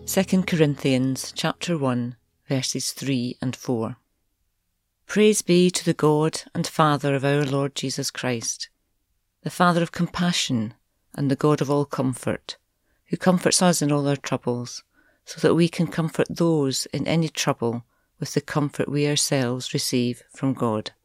2 Corinthians chapter 1, verses 3 and 4. Praise be to the God and Father of our Lord Jesus Christ, the Father of compassion and the God of all comfort, who comforts us in all our troubles, so that we can comfort those in any trouble with the comfort we ourselves receive from God.